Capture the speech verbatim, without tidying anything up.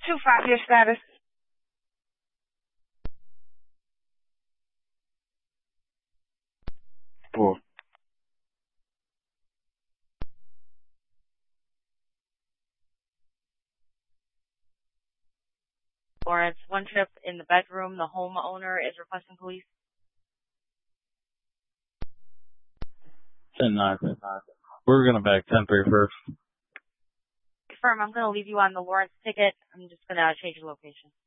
Two five year status. Four. Lawrence, one trip in the bedroom. The homeowner is requesting police. ten nine. We're going to back ten three first. Confirm, I'm going to leave you on the Lawrence ticket. I'm just going to change your location.